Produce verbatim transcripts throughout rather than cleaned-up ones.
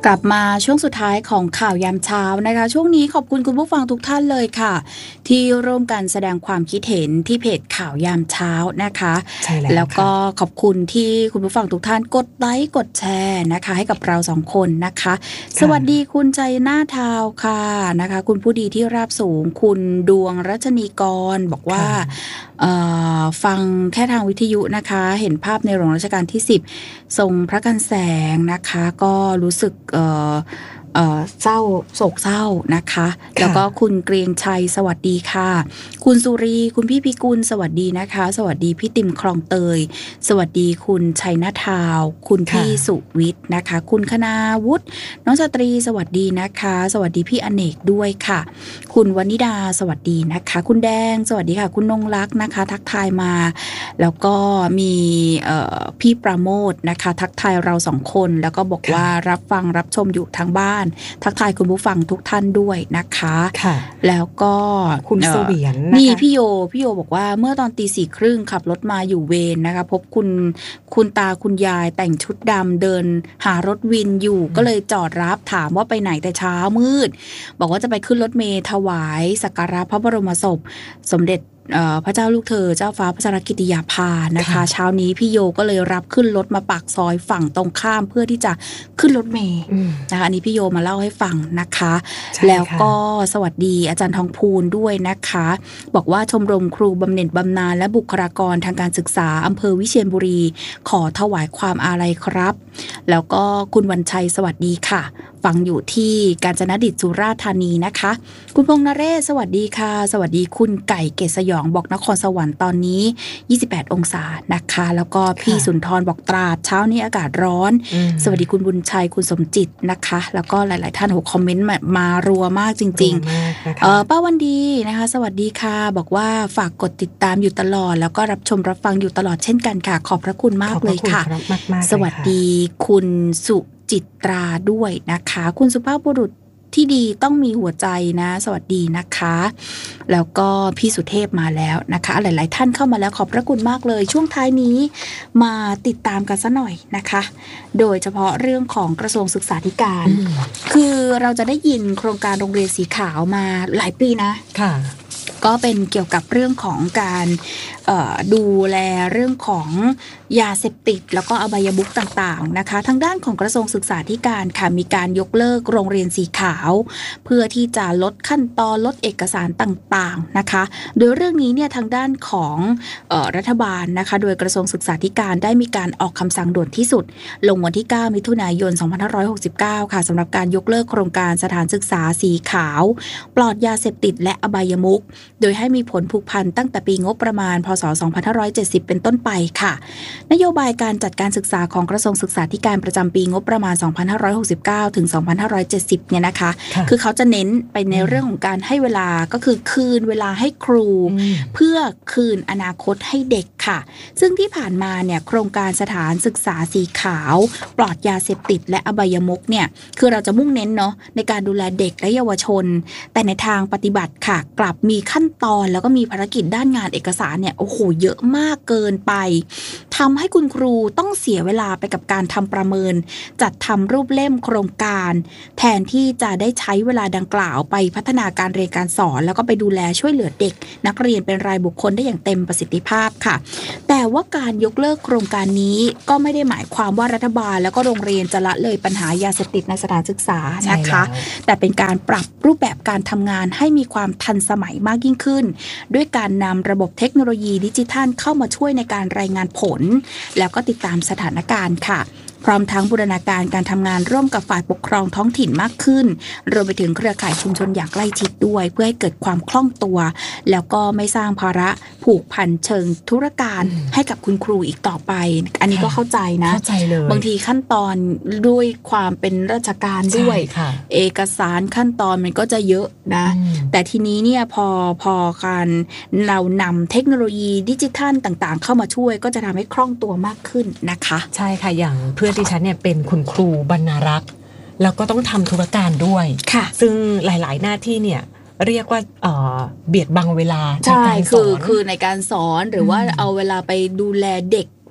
กลับมาช่วงสุดท้ายของข่าวยามเช้านะคะช่วงนี้ขอบคุณคุณผู้ฟังทุกท่านเลยค่ะที่ร่วมกันแสดงความคิดเห็นที่เพจข่าวยามเช้านะคะใช่แล้วแล้วก็ขอบคุณที่คุณผู้ฟังทุกท่านกดไลค์กดแชร์นะคะให้กับเราสองคนนะคะสวัสดีคุณใจหน้าทาวค่ะนะคะคุณผู้ดีที่ราบสูงคุณดวงรัชนีกรบอกว่าฟังแค่ทางวิทยุนะคะเห็นภาพในหลวงรัชกาลที่สิบทรงพระกันแสงนะคะก็รู้สึกเอ่อเอ่อเศร้าโศกเศร้านะคะแล้วก็คุณเกรียงชัยสวัสดีค่ะคุณสุรีคุณพี่พิกุลสวัสดีนะคะสวัสดีพี่ติมคลองเตยสวัสดีคุณชัยนาทาวคุณพี่สุวิทย์นะคะคุณคณาวุฒิน้องสตรีสวัสดีนะคะสวัสดีพี่อเนกด้วยค่ะคุณวนิดาสวัสดีนะคะคุณแดงสวัสดีค่ะคุณนงรักนะคะทักทายมาแล้วก็มีพี่ประโมทนะคะทักทายเราสองคนแล้วก็บอกว่ารับฟังรับชมอยู่ทางบ้านทักทายคุณผู้ฟังทุกท่านด้วยนะคะแล้วก็คุณเสวียนนี่พี่โยพี่โยบอกว่าเมื่อตอนตีสี่ครึ่งขับรถมาอยู่เวรนะคะพบคุณคุณตาคุณยายแต่งชุดดำเดินหารถวินอยู่ก็เลยจอดรับถามว่าไปไหนแต่เช้ามืดบอกว่าจะไปขึ้นรถเมล์ถวายสักการะพระบรมศพสมเด็จพระเจ้าลูกเธอเจ้าฟ้าพัชรกิติยาภานะคะเช้านี้พี่โยก็เลยรับขึ้นรถมาปากซอยฝั่งตรงข้ามเพื่อที่จะขึ้นรถเมล์นะคะอันนี้พี่โยมาเล่าให้ฟังนะคะแล้วก็สวัสดีอาจารย์ทองพูนด้วยนะคะบอกว่าชมรมครูบำเหน็จบำนาญและบุคลากรทางการศึกษาอำเภอวิเชียรบุรีขอถวายความอาลัยครับแล้วก็คุณวันชัยสวัสดีค่ะฟังอยู่ที่กาญจนดิตสุราษฎร์ธานีนะคะคุณพงษ์นเรศสวัสดีค่ะสวัสดีคุณไก่เกศสยองบอกนครสวรรค์ตอนนี้ยี่สิบแปดองศานะคะแล้วก็พี่สุนทรบอกตราดเช้านี้อากาศร้อนสวัสดีคุณบุญชัยคุณสมจิตนะคะแล้วก็หลายๆท่านโหคอมเมนต์มามารัวมากจริงๆเออป้าวันดีนะคะสวัสดีค่ะบอกว่าฝากกดติดตามอยู่ตลอดแล้วก็รับชมรับฟังอยู่ตลอดเช่นกันค่ะขอบพระคุณมากเลยค่ะสวัสดีคุณสุจิตราด้วยนะคะคุณสุภาพบุรุษที่ดีต้องมีหัวใจนะสวัสดีนะคะแล้วก็พี่สุเทพมาแล้วนะคะหลายๆท่านเข้ามาแล้วขอบพระคุณมากเลยช่วงท้ายนี้มาติดตามกันซะหน่อยนะคะโดยเฉพาะเรื่องของกระทรวงศึกษาธิการคือเราจะได้ยินโครงการโรงเรียนสีขาวมาหลายปีนะค่ะก็เป็นเกี่ยวกับเรื่องของการดูแลเรื่องของยาเสพติดแล้วก็อบายมุขต่างๆนะคะทางด้านของกระทรวงศึกษาธิการค่ะมีการยกเลิกโรงเรียนสีขาวเพื่อที่จะลดขั้นตอนลดเอกสารต่างๆนะคะโดยเรื่องนี้เนี่ยทางด้านของเอ่อรัฐบาลนะคะโดยกระทรวงศึกษาธิการได้มีการออกคำสั่งด่วนที่สุดลงวันที่เก้ามิถุนายนสองพันห้าร้อยหกสิบเก้าค่ะสำหรับการยกเลิกโครงการสถานศึกษาสีขาวปลอดยาเสพติดและอบายมุขโดยให้มีผลผูกพันตั้งแต่ปีงบประมาณพ.ศ. สองพันห้าร้อยเจ็ดสิบเป็นต้นไปค่ะนโยบายการจัดการศึกษาของกระทรวงศึกษาธิการประจำปีงบประมาณสองพันห้าร้อยหกสิบเก้าถึงสองพันห้าร้อยเจ็ดสิบเนี่ยนะคะคือเขาจะเน้นไปในเรื่องของการให้เวลาก็คือคืนเวลาให้ครูเพื่อคืนอนาคตให้เด็กค่ะซึ่งที่ผ่านมาเนี่ยโครงการสถานศึกษาสีขาวปลอดยาเสพติดและอบายมุขเนี่ยคือเราจะมุ่งเน้นเนาะในการดูแลเด็กและเยาวชนแต่ในทางปฏิบัติค่ะกลับมีขั้นตอนแล้วก็มีภารกิจด้านงานเอกสารเนี่ยโอ้โหเยอะมากเกินไปทำให้คุณครูต้องเสียเวลาไปกับการทำประเมินจัดทำรูปเล่มโครงการแทนที่จะได้ใช้เวลาดังกล่าวไปพัฒนาการเรียนการสอนแล้วก็ไปดูแลช่วยเหลือเด็กนักเรียนเป็นรายบุคคลได้อย่างเต็มประสิทธิภาพค่ะแต่ว่าการยกเลิกโครงการนี้ก็ไม่ได้หมายความว่ารัฐบาลแล้วก็โรงเรียนจะละเลยปัญหายาเสพติดในสถานศึกษานะคะแต่เป็นการปรับรูปแบบการทำงานให้มีความทันสมัยมากยิ่งขึ้นด้วยการนำระบบเทคโนโลยีดิจิทัลเข้ามาช่วยในการรายงานผลแล้วก็ติดตามสถานการณ์ค่ะพร้อมทั้งบูรณาการการทำงานร่วมกับฝ่ายปกครองท้องถิ่นมากขึ้นรวมไปถึงเครือข่ายชุมชนอย่างใกล้ชิดด้วยเพื่อให้เกิดความคล่องตัวแล้วก็ไม่สร้างภาระผูกพันเชิงธุรการให้กับคุณครูอีกต่อไปอันนี้ก็เข้าใจนะเข้าใจเลยบางทีขั้นตอนด้วยความเป็นราชการด้วยเอกสารขั้นตอนมันก็จะเยอะนะแต่ทีนี้เนี่ยพอพอการเรานำเทคโนโลยีดิจิทัลต่างๆเข้ามาช่วยก็จะทำให้คล่องตัวมากขึ้นนะคะใช่ค่ะอย่างเพื่อนดิฉันเนี่ยเป็นคุณครูบรรณารักษ์แล้วก็ต้องทำธุรการด้วยซึ่งหลายๆหน้าที่เนี่ยเรียกว่าเอ่อเบียดบังเวลาใช่คือคือในการสอนหรือว่าเอาเวลาไปดูแลเด็ก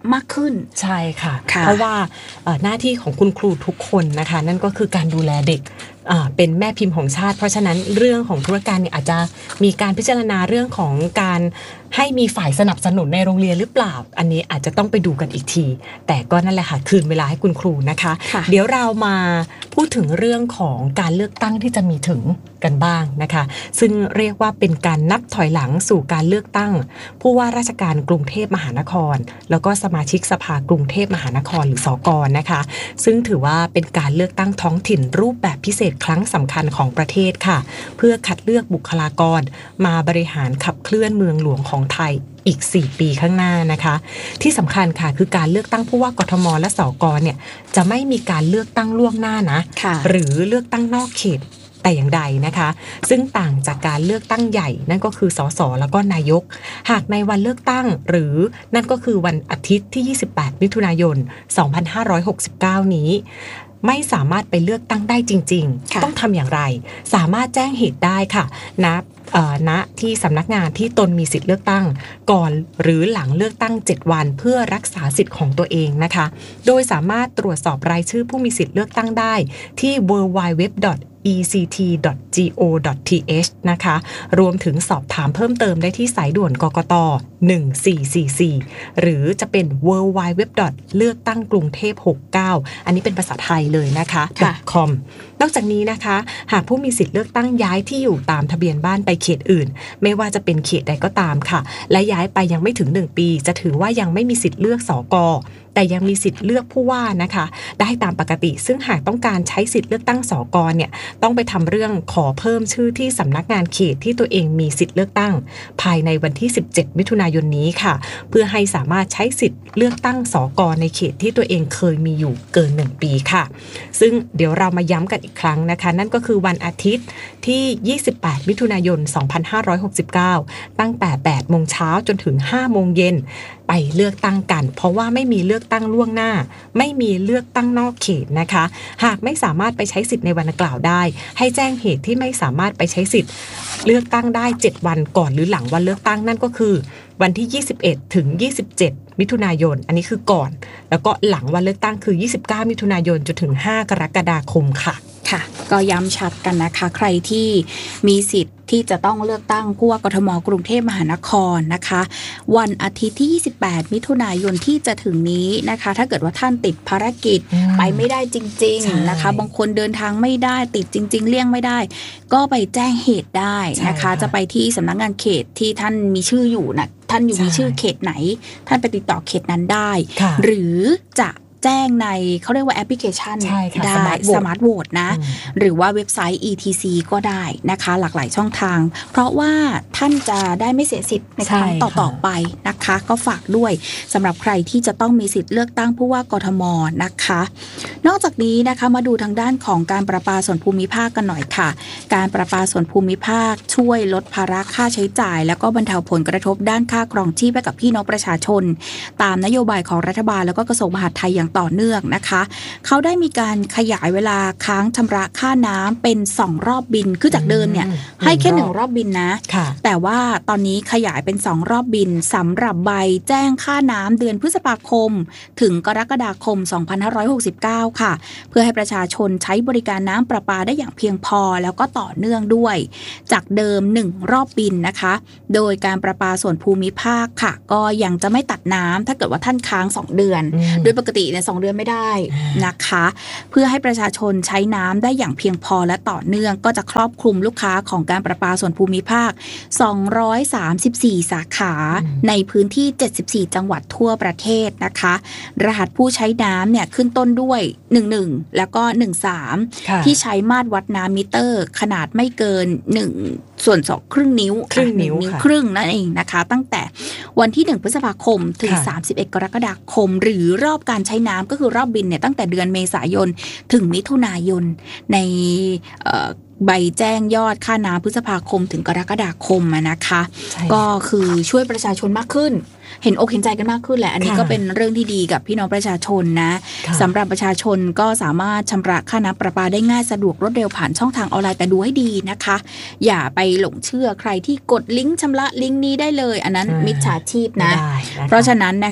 มากขึ้นใช่ค่ะเพราะว่าหน้าที่ของคุณครูทุกคนนะคะนั่นก็คือการดูแลเด็กเป็นแม่พิมพ์ของชาติเพราะฉะนั้นเรื่องของธุรการเนี่ยอาจจะมีการพิจารณาเรื่องของการให้มีฝ่ายสนับสนุนในโรงเรียนหรือเปล่าอันนี้อาจจะต้องไปดูกันอีกทีแต่ก็นั่นแหละค่ะคืนเวลาให้คุณครูนะคะเดี๋ยวเรามาพูดถึงเรื่องของการเลือกตั้งที่จะมีถึงกันบ้างนะคะซึ่งเรียกว่าเป็นการนับถอยหลังสู่การเลือกตั้งผู้ว่าราชการกรุงเทพมหานครแล้วก็สมาชิกสภากรุงเทพมหานครหรือสก.นะคะซึ่งถือว่าเป็นการเลือกตั้งท้องถิ่นรูปแบบพิเศษครั้งสำคัญของประเทศค่ะเพื่อคัดเลือกบุคลากรมาบริหารขับเคลื่อนเมืองหลวงของไทยอีกสี่ปีข้างหน้านะคะที่สำคัญค่ะคือการเลือกตั้งผู้ว่ากทมและสก.เนี่ยจะไม่มีการเลือกตั้งล่วงหน้านะหรือเลือกตั้งนอกเขตแต่อย่างใดนะคะซึ่งต่างจากการเลือกตั้งใหญ่นั่นก็คือสสแล้วก็นายกหากในวันเลือกตั้งหรือนั่นก็คือวันอาทิตย์ที่ยี่สิบแปดมิถุนายนสองพันห้าร้อยหกสิบเก้านี้ไม่สามารถไปเลือกตั้งได้จริงๆต้องทำอย่างไรสามารถแจ้งเหตุได้ค่ะนะณที่สำนักงานที่ตนมีสิทธิ์เลือกตั้งก่อนหรือหลังเลือกตั้งเจ็ดวันเพื่อรักษาสิทธิ์ของตัวเองนะคะโดยสามารถตรวจสอบรายชื่อผู้มีสิทธิ์เลือกตั้งได้ที่ ดับเบิลยู ดับเบิลยู ดับเบิลยู ดอท อี ซี ที ดอท จี โอ ดอท ที เอช นะคะรวมถึงสอบถามเพิ่มเติมได้ที่สายด่วนกกตหนึ่งสี่สี่สี่หรือจะเป็น ดับเบิลยู ดับเบิลยู ดับเบิลยู ดอท เลือกตั้งกรุงเทพหกสิบเก้าอันนี้เป็นภาษาไทยเลยนะคะ .com นอกจากนี้นะคะหากผู้มีสิทธิ์เลือกตั้งย้ายที่อยู่ตามทะเบียนบ้านไปเขตอื่นไม่ว่าจะเป็นเขตใดก็ตามค่ะและย้ายไปยังไม่ถึงหนึ่งปีจะถือว่ายังไม่มีสิทธิ์เลือกสก.แต่ยังมีสิทธิ์เลือกผู้ว่านะคะได้ตามปกติซึ่งหากต้องการใช้สิทธิ์เลือกตั้งสก.เนี่ยต้องไปทำเรื่องขอเพิ่มชื่อที่สำนักงานเขตที่ตัวเองมีสิทธิ์เลือกตั้งภายในวันที่สิบเจ็ดมิถุนายนนี้ค่ะเพื่อให้สามารถใช้สิทธิ์เลือกตั้งสก.ในเขตที่ตัวเองเคยมีอยู่เกินหนึ่งปีค่ะซึ่งเดี๋ยวเรามาย้ำกันอีกครั้งนะคะนั่นก็คือวันอาทิตย์ที่ยี่สิบแปดมิถุนายนสองพันห้าร้อยหกสิบเก้าตั้งแต่แปดโมงเช้าจนถึงห้าโมงเย็นไปเลือกตั้งกันเพราะว่าไม่มีเลือกตั้งล่วงหน้าไม่มีเลือกตั้งนอกเขตนะคะหากไม่สามารถไปใช้สิทธิ์ในวันดังกล่าวได้ให้แจ้งเหตุที่ไม่สามารถไปใช้สิทธิ์เลือกตั้งได้เจ็ดวันก่อนหรือหลังวันเลือกตั้งนั่นก็คือวันที่ยี่สิบเอ็ดถึงยี่สิบเจ็ดมิถุนายนอันนี้คือก่อนแล้วก็หลังวันเลือกตั้งคือยี่สิบเก้ามิถุนายนจนถึงห้ากรกฎาคมค่ะค่ะก็ย้ำชัดกันนะคะใครที่มีสิทธิ์ที่จะต้องเลือกตั้งผู้ว่ากทมกรุงเทพมหานครนะคะวันอาทิตย์ที่ยี่สิบแปดมิถุนายนที่จะถึงนี้นะคะถ้าเกิดว่าท่านติดภารกิจไปไม่ได้จริงๆนะคะบางคนเดินทางไม่ได้ติดจริงๆเลี่ยงไม่ได้ก็ไปแจ้งเหตุได้นะคะจะไปที่สำนักงานเขตที่ท่านมีชื่ออยู่นะท่านอยู่มีชื่อเขตไหนท่านไปติดต่อเขตนั้นได้หรือจะแจ้งในเขาเรียกว่าแอปพลิเคชันได้สมาร์ทโหวตนะหรือว่าเว็บไซต์ อี ที ซี ก็ได้นะคะหลากหลายช่องทางเพราะว่าท่านจะได้ไม่เสียสิทธิ์ในครั้งต่อๆไปนะคะก็ฝากด้วยสำหรับใครที่จะต้องมีสิทธิ์เลือกตั้งผู้ว่ากทมนะคะนอกจากนี้นะคะมาดูทางด้านของการประปาส่วนภูมิภาคกันหน่อยค่ะการประปาส่วนภูมิภาคช่วยลดภาระค่าใช้จ่ายแล้วก็บรรเทาผลกระทบด้านค่าครองชีพให้กับพี่น้องประชาชนตามนโยบายของรัฐบาลแล้วก็กระทรวงมหาดไทยอย่างต่อเนื่องนะคะเขาได้มีการขยายเวลาค้างชำระค่าน้ำเป็นสองรอบบินคือจากเดิมเนี่ยให้แค่หนึ่งรอบบินนะแต่ว่าตอนนี้ขยายเป็นสองรอบบินสำหรับใบแจ้งค่าน้ำเดือนพฤษภาคมถึงกรกฎาคมสองพันห้าร้อยหกสิบเก้าค่ะเพื่อให้ประชาชนใช้บริการน้ำประปาได้อย่างเพียงพอแล้วก็ต่อเนื่องด้วยจากเดิมหนึ่งรอบบินนะคะโดยการประปาส่วนภูมิภาคค่ะก็ยังจะไม่ตัดน้ำถ้าเกิดว่าท่านค้างสองเดือนโดยปกติเนี่ยสองเดือนไม่ได้นะคะเพื่อให้ประชาชนใช้น้ำได้อย่างเพียงพอและต่อเนื่องก็จะครอบคลุมลูกค้าของการประปาส่วนภูมิภาคสองร้อยสามสิบสี่สาขาในพื้นที่เจ็ดสิบสี่จังหวัดทั่วประเทศนะคะรหัสผู้ใช้น้ำเนี่ยขึ้นต้นด้วยหนึ่งหนึ่งแล้วก็หนึ่งสามที่ใช้มาตรวัดน้ำมิเตอร์ขนาดไม่เกินหนึ่งส่วนสองครึ่งนิ้วครึ่งนิ้วครึ่งนั่นเองนะคะตั้งแต่วันที่หนึ่งพฤษภาคมถึงสามสิบเอ็ดกรกฎาคมหรือรอบการใช้น้ำก็คือรอบบินเนี่ยตั้งแต่เดือนเมษายนถึงมิถุนายนในใบแจ้งยอดค่าน้ำพฤษภาคมถึงกรกฎาคมนะคะก็คือช่วยประชาชนมากขึ้นเห็นอกเห็นใจกันมากขึ้นแหละอันนี้ก็เป็นเรื่องที่ดีกับพี่น้องประชาชนนะสำหรับประชาชนก็สามารถชำระค่าน้ำประปาได้ง่ายสะดวกรวดเร็วผ่านช่องทางออนไลน์แต่ดูให้ดีนะคะอย่าไปหลงเชื่อใครที่กดลิงก์ชำระลิงก์นี้ได้เลยอันนั้นมิจฉาชีพนะเพราะฉะนั้นนะคะไป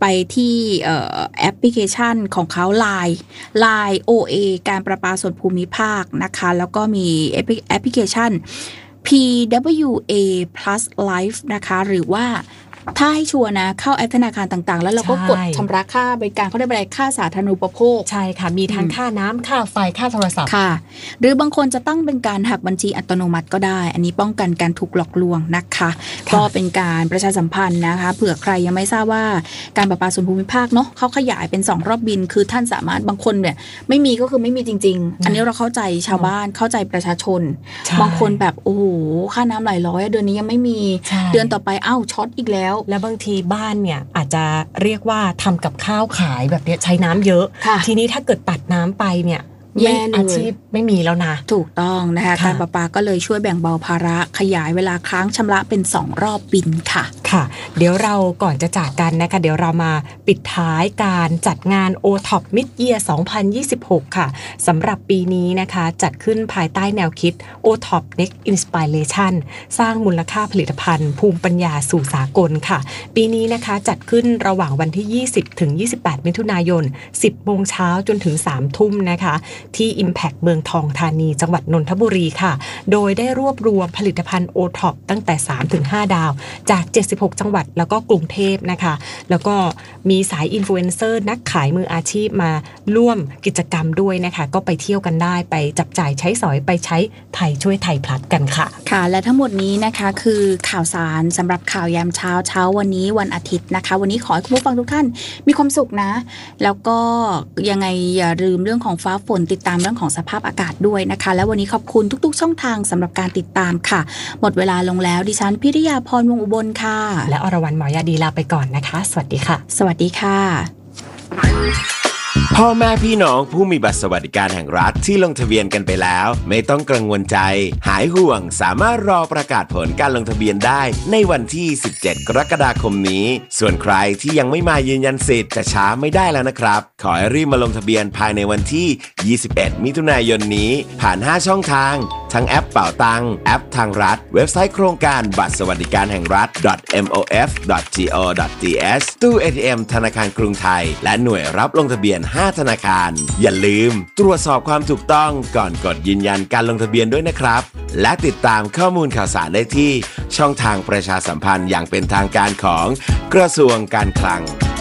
ไปที่แอปพลิเคชันของเขา ไลน์ ไลน์ โอ เอ การประปาส่วนภูมิภาคนะคะแล้วก็มีแอปพลิเคชัน พี ดับเบิลยู เอ Plus Life นะคะหรือว่าถ้าให้ชัวร์นะเข้าแอปธนาคารต่างๆแล้วเราก็กดชำระค่าบริการเขาได้บริการค่าสาธารณูปโภคใช่ค่ะมีทั้งค่าน้ำค่าไฟค่าโทรศัพท์ค่ะหรือบางคนจะตั้งเป็นการหักบัญชีอัตโนมัติก็ได้อันนี้ป้องกันการถูกหลอกลวงนะคะก็เป็นการประชาสัมพันธ์นะคะเผื่อใครยังไม่ทราบว่าการประปาส่วนภูมิภาคเนาะเขาขยายเป็นสองรอบบินคือท่านสามารถบางคนเนี่ยไม่มีก็คือไม่มีจริงๆอันนี้เราเข้าใจชาวบ้านเข้าใจประชาชนบางคนแบบโอ้โหค่าน้ำหลายร้อยเดือนนี้ยังไม่มีเดือนต่อไปอ้าวช็อตอีกแล้วแล้วบางทีบ้านเนี่ยอาจจะเรียกว่าทำกับข้าวขายแบบนี้ใช้น้ำเยอะทีนี้ถ้าเกิดตัดน้ำไปเนี่ยแย่เลยอาชีพไม่มีแล้วนะถูกต้องนะคะการประปาก็เลยช่วยแบ่งเบาภาระขยายเวลาค้างชำระเป็นสองรอบบินค่ะค่ะเดี๋ยวเราก่อนจะจากกันนะคะเดี๋ยวเรามาปิดท้ายการจัดงาน โอ ท็อป Mid Year สองพันยี่สิบหกค่ะสำหรับปีนี้นะคะจัดขึ้นภายใต้แนวคิด โอ ท็อป Next Inspiration สร้างมูลค่าผลิตภัณฑ์ภูมิปัญญาสู่สากลค่ะปีนี้นะคะจัดขึ้นระหว่างวันที่ยี่สิบถึงยี่สิบแปดมิถุนายน สิบโมงเช้าจนถึงสามทุ่มนะคะที่ Impact เมืองทองธานีจังหวัดนนทบุรีค่ะโดยได้รวบรวมผลิตภัณฑ์ โอ ท็อป ตั้งแต่ สามถึงห้า ดาวจากเจ็ดสิบหกจังหวัดแล้วก็กรุงเทพนะคะแล้วก็มีสายอินฟลูเอนเซอร์นักขายมืออาชีพมาร่วมกิจกรรมด้วยนะคะก็ไปเที่ยวกันได้ไปจับจ่ายใช้สอยไปใช้ไทยช่วยไทยพลัดกันค่ะค่ะและทั้งหมดนี้นะคะคือข่าวสารสำหรับข่าวยามเช้าเช้าวันนี้วันอาทิตย์นะคะวันนี้ขอให้คุณผู้ฟังทุกท่านมีความสุขนะแล้วก็ยังไงอย่าลืมเรื่องของฟ้าฝนติดตามเรื่องของสภาพอากาศด้วยนะคะและวันนี้ขอบคุณทุกๆช่องทางสำหรับการติดตามค่ะหมดเวลาลงแล้วดิฉันพิริยาพรวงอุบลค่ะและอรวรรณหมอยาดีลาไปก่อนนะคะสวัสดีค่ะสวัสดีค่ะพ่อแม่พี่น้องผู้มีบัตรสวัสดิการแห่งรัฐที่ลงทะเบียนกันไปแล้วไม่ต้องกังวลใจหายห่วงสามารถรอประกาศผลการลงทะเบียนได้ในวันที่สิบเจ็ดกรกฎาคมนี้ส่วนใครที่ยังไม่มายืนยันสิทธิ์จะช้าไม่ได้แล้วนะครับขอให้รีบมาลงทะเบียนภายในวันที่ยี่สิบเอ็ดมิถุนายนนี้ผ่านห้าช่องทางทั้งแอปเป๋าตังแอปทางรัฐเว็บไซต์โครงการบัตรสวัสดิการแห่งรัฐ เอ็ม โอ เอฟ ดอท จี โอ ดอท ที เอส ตู้ เอ ที เอ็ม ธนาคารกรุงไทยและหน่วยรับลงทะเบียนห้าธนาคารอย่าลืมตรวจสอบความถูกต้องก่อนกดยืนยันการลงทะเบียนด้วยนะครับและติดตามข้อมูลข่าวสารได้ที่ช่องทางประชาสัมพันธ์อย่างเป็นทางการของกระทรวงการคลัง